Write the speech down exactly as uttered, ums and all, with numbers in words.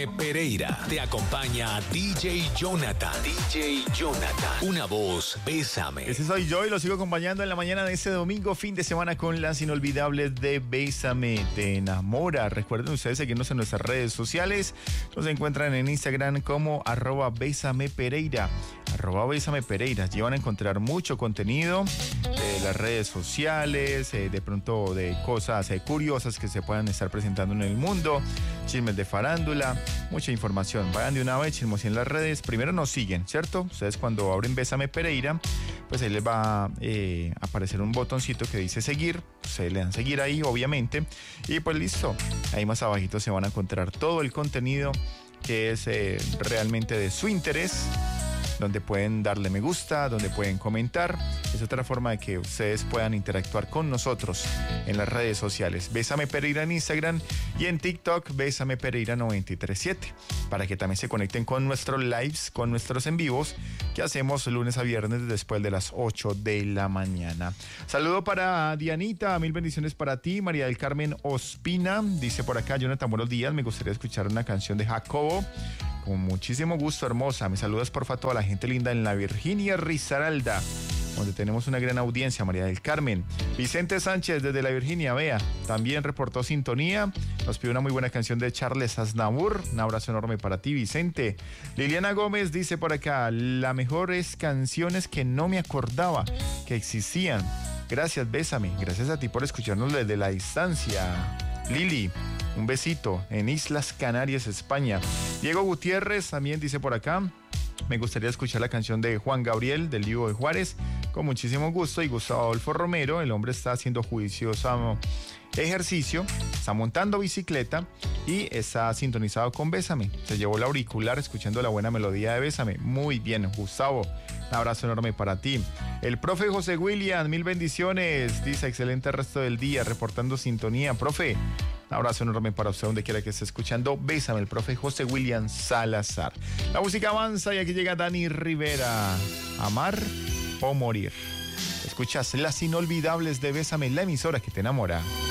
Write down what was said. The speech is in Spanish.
Pereira te acompaña D J Jonathan. D J Jonathan, una voz, Bésame. Ese soy yo y lo sigo acompañando en la mañana de este domingo, fin de semana, con las inolvidables de Bésame Te Enamora. Recuerden ustedes seguirnos en nuestras redes sociales. Nos encuentran en Instagram como arroba Bésame Pereira. Arroba Bésame Pereira. Allí van a encontrar mucho contenido de las redes sociales, eh, de pronto de cosas eh, curiosas que se puedan estar presentando en el mundo, chismes de farándula, mucha información. Vayan de una vez, chismos en las redes. Primero nos siguen, ¿cierto? Ustedes cuando abren Bésame Pereira, pues ahí les va a eh, aparecer un botoncito que dice seguir. Se le dan seguir ahí, obviamente. Y pues listo. Ahí más abajito se van a encontrar todo el contenido que es eh, realmente de su interés, donde pueden darle me gusta, donde pueden comentar. Es otra forma de que ustedes puedan interactuar con nosotros en las redes sociales. Bésame Pereira en Instagram y en TikTok, Bésame Pereira noventa y tres siete, para que también se conecten con nuestros lives, con nuestros en vivos que hacemos lunes a viernes después de las ocho de la mañana. Saludo para Dianita, mil bendiciones para ti. María del Carmen Ospina dice por acá: Jonathan, buenos días, me gustaría escuchar una canción de Jacobo. Con muchísimo gusto, hermosa. Me saludas porfa a toda la gente linda en la Virginia Risaralda, donde tenemos una gran audiencia, María del Carmen. Vicente Sánchez desde la Virginia, vea, también reportó sintonía. Nos pide una muy buena canción de Charles Aznavour. Un abrazo enorme para ti, Vicente. Liliana Gómez dice por acá: la mejor es canciones que no me acordaba que existían. Gracias, Bésame. Gracias a ti por escucharnos desde la distancia, Lili. Un besito en Islas Canarias, España. Diego Gutiérrez también dice por acá: me gustaría escuchar la canción de Juan Gabriel del Divo de Juárez, con muchísimo gusto. Y Gustavo Adolfo Romero: el hombre está haciendo juicioso ejercicio, está montando bicicleta y está sintonizado con Bésame. Se llevó el auricular escuchando la buena melodía de Bésame. Muy bien, Gustavo. Un abrazo enorme para ti. El profe José William, mil bendiciones. Dice: excelente resto del día, reportando sintonía. Profe, un abrazo enorme para usted donde quiera que esté escuchando Bésame, el profe José William Salazar. La música avanza y aquí llega Dani Rivera. Amar o morir. Escuchas las inolvidables de Bésame, la emisora que te enamora.